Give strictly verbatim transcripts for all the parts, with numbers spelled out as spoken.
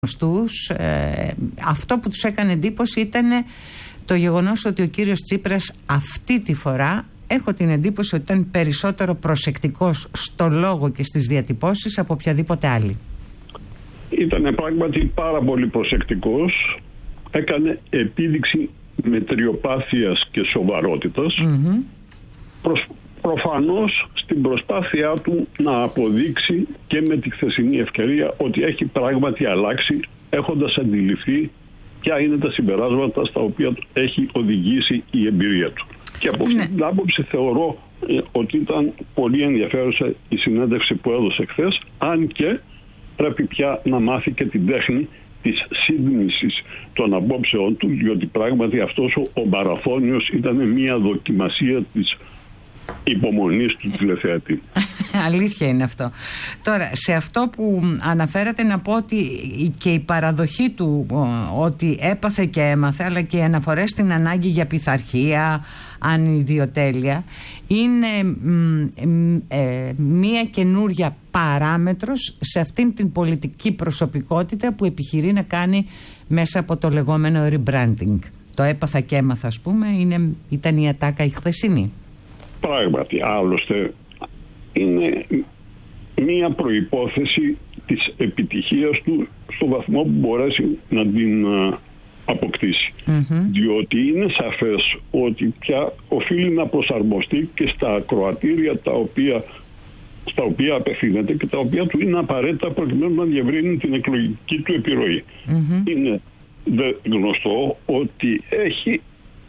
τους, ε, αυτό που τους έκανε εντύπωση ήταν το γεγονός ότι ο κύριος Τσίπρας αυτή τη φορά, έχω την εντύπωση ότι ήταν περισσότερο προσεκτικός στο λόγο και στις διατυπώσεις από οποιαδήποτε άλλη. Ήταν πράγματι πάρα πολύ προσεκτικός, έκανε επίδειξη μετριοπάθειας και σοβαρότητας, mm-hmm. Προς, προφανώς στην προσπάθειά του να αποδείξει και με τη χθεσινή ευκαιρία ότι έχει πράγματι αλλάξει, έχοντας αντιληφθεί ποια είναι τα συμπεράσματα στα οποία έχει οδηγήσει η εμπειρία του. Και από αυτή την άποψη θεωρώ ε, ότι ήταν πολύ ενδιαφέρουσα η συνέντευξη που έδωσε χθες, αν και πρέπει πια να μάθει και την τέχνη της σύντμησης των απόψεών του, διότι πράγματι αυτός ο, ο μαραθώνιος ήταν μια δοκιμασία της υπομονής του τηλεθεατή. Αλήθεια είναι αυτό. Τώρα, σε αυτό που αναφέρατε να πω ότι και η παραδοχή του ότι έπαθε και έμαθε, αλλά και οι αναφορές στην ανάγκη για πειθαρχία, ανιδιοτέλεια, είναι μ, μ, ε, μία καινούρια παράμετρος σε αυτήν την πολιτική προσωπικότητα που επιχειρεί να κάνει μέσα από το λεγόμενο rebranding. Το έπαθα και έμαθα, ας πούμε, είναι, ήταν η ατάκα η χθεσινή. Πράγματι, άλλωστε είναι μία προϋπόθεση της επιτυχίας του στο βαθμό που μπορέσει να την αποκτήσει. Mm-hmm. Διότι είναι σαφές ότι πια οφείλει να προσαρμοστεί και στα ακροατήρια τα οποία, στα οποία απευθύνεται και τα οποία του είναι απαραίτητα προκειμένου να διευρύνει την εκλογική του επιρροή. Mm-hmm. Είναι δε γνωστό ότι έχει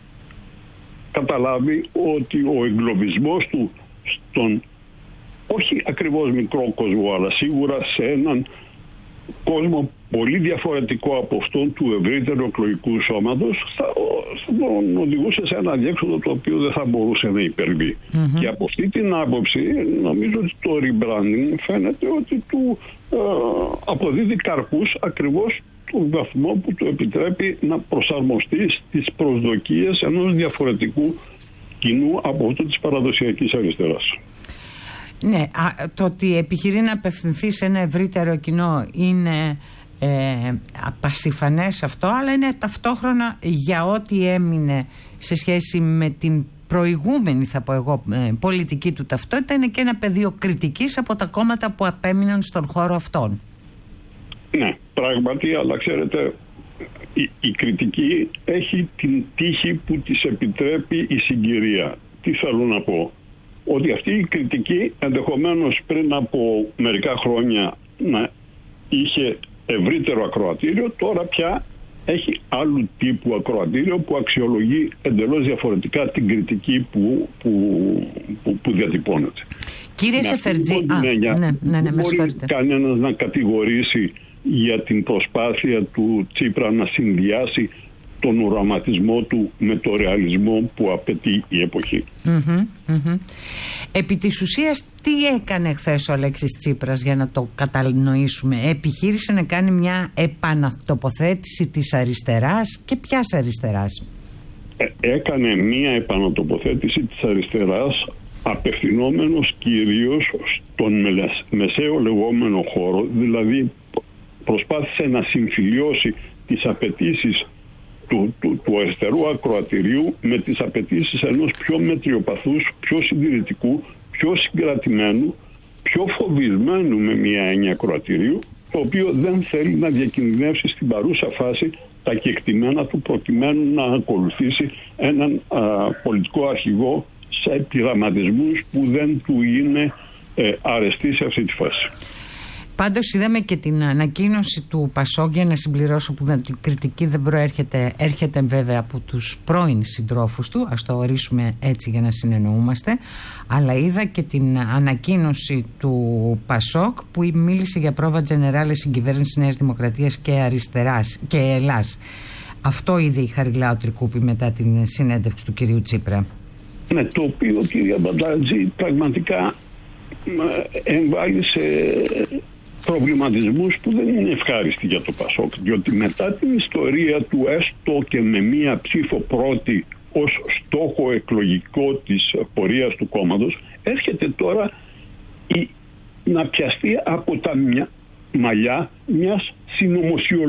καταλάβει ότι ο εγκλωβισμός του στον όχι ακριβώς μικρό κόσμο, αλλά σίγουρα σε έναν κόσμο πολύ διαφορετικό από αυτόν του ευρύτερου εκλογικού σώματος, θα, θα τον οδηγούσε σε ένα διέξοδο το οποίο δεν θα μπορούσε να υπερβεί. Mm-hmm. Και από αυτή την άποψη νομίζω ότι το rebranding φαίνεται ότι του ε, αποδίδει καρπούς ακριβώς του βαθμό που του επιτρέπει να προσαρμοστεί στις προσδοκίες ενός διαφορετικού κοινού από αυτό της παραδοσιακής αριστεράς. Ναι, α, το ότι επιχειρεί να απευθυνθεί σε ένα ευρύτερο κοινό είναι ε, απασιφανές αυτό, αλλά είναι ταυτόχρονα για ό,τι έμεινε σε σχέση με την προηγούμενη, θα πω εγώ, ε, πολιτική του ταυτότητα, είναι και ένα πεδίο κριτικής από τα κόμματα που απέμειναν στον χώρο αυτόν. Ναι, πράγματι, αλλά ξέρετε, η, η κριτική έχει την τύχη που της επιτρέπει η συγκυρία. Τι θέλω να πω? Ότι αυτή η κριτική ενδεχομένως πριν από μερικά χρόνια να είχε ευρύτερο ακροατήριο, τώρα πια έχει άλλου τύπου ακροατήριο που αξιολογεί εντελώς διαφορετικά την κριτική που, που, που, που διατυπώνεται. Κύριε Σεφερτζή, α, ναι, ναι, ναι, με συγχωρείτε. Κανένας να κατηγορήσει για την προσπάθεια του Τσίπρα να συνδυάσει τον οραματισμό του με το ρεαλισμό που απαιτεί η εποχή. Mm-hmm, mm-hmm. Επί της ουσίας, τι έκανε χθες ο Αλέξης Τσίπρας για να το κατανοήσουμε? Επιχείρησε να κάνει μια επανατοποθέτηση της αριστεράς και ποιας αριστεράς? Ε, έκανε μια επανατοποθέτηση της αριστεράς απευθυνόμενος κυρίως στον μεσαίο λεγόμενο χώρο, δηλαδή προσπάθησε να συμφιλιώσει τις απαιτήσεις του, του, του αριστερού ακροατηρίου με τις απαιτήσεις ενός πιο μετριοπαθούς, πιο συντηρητικού, πιο συγκρατημένου, πιο φοβισμένου με μια έννοια ακροατηρίου, το οποίο δεν θέλει να διακινδυνεύσει στην παρούσα φάση τα κεκτημένα του προκειμένου να ακολουθήσει έναν α, πολιτικό αρχηγό σε πειραματισμούς που δεν του είναι ε, αρεστοί σε αυτή τη φάση. Πάντως είδαμε και την ανακοίνωση του Πασόκ, για να συμπληρώσω, που δεν, η κριτική δεν προέρχεται, έρχεται βέβαια από τους πρώην συντρόφους του, ας το ορίσουμε έτσι για να συνεννοούμαστε, αλλά είδα και την ανακοίνωση του Πασόκ που μίλησε για πρόβα τζενεράλε συγκυβέρνηση Νέας Δημοκρατίας και Αριστεράς και Ελλάς. Αυτό είδε η Χαριλάου Τρικούπη μετά την συνέντευξη του κυρίου Τσίπρα. Ναι, το οποίο ο κύριος Μπαντάτζη πραγματικά εμβάλλει σε προβληματισμούς που δεν είναι ευχάριστοι για το Πασόκ, διότι μετά την ιστορία του έστω και με μία ψήφο πρώτη ως στόχο εκλογικό της πορείας του κόμματος, έρχεται τώρα η, να πιαστεί από τα μυα, μαλλιά μιας συνωμοσιολογίας